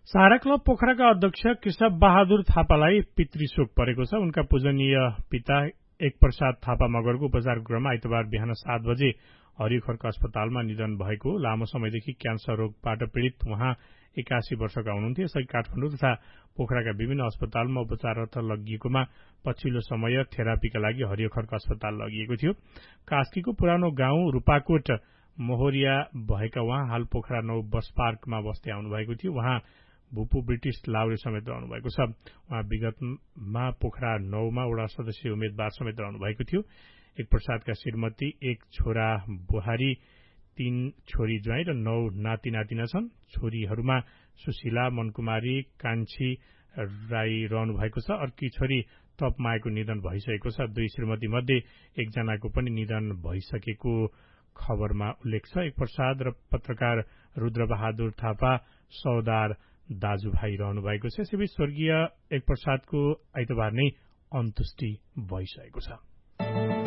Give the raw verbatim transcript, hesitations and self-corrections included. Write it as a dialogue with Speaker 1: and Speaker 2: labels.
Speaker 1: सारा क्लब पोखराका अध्यक्ष केशव बहादुर थापालाई पितृशोक परेको छ। उनका पूजनीय पिता एक प्रसाद थापा मगरको उपचार गृहमा आइतबार बिहान सात बजे हरियोखर्क अस्पतालमा निधन भएको। लामो समयदेखि क्यान्सर रोगबाट पीड़ित उहाँ एकासी वर्षका हुनुहुन्थ्यो। यसअघि काठमाडौँ तथा पोखराका विभिन्न अस्पतालमा उपचारार्थ लगिएकोमा पछिल्लो समय थेरापीका लागि हरियोखर्क अस्पताल लगिएको थियो। कास्कीको पुरानो गाउँ रूपाकोट मोहरिया भएका उहाँ हाल पोखरा नौ बस पार्कमा बस्दै आउनुभएको थियो। उहाँ भूपू ब्रिटिश लाउरे समेत रहनुभएको छ। उहाँ विगतमा पोखरा नौमा वडा सदस्य उम्मेद्वार समेत रहनुभएको थियो। एक प्रसादका श्रीमती, एक छोरा बुहारी, तीन छोरी ज्वाइँ र नौ नाति नातिना छन्। छोरीहरूमा सुशीला, मनकुमारी, कान्छी राई रहनु भएको छ। अर्की छोरी तपमाएको निधन भइसकेको छ। दुई श्रीमती मध्ये एकजनाको पनि निधन भइसकेको खबरमा उल्लेख छ। एक प्रसाद र पत्रकार रुद्रबहादुर थापा सौदार दाजुभाइ रहनु भएको छ। यसैबीच स्वर्गीय एक प्रसादको आइतबार नै अन्त्येष्टि भइसकेको छ।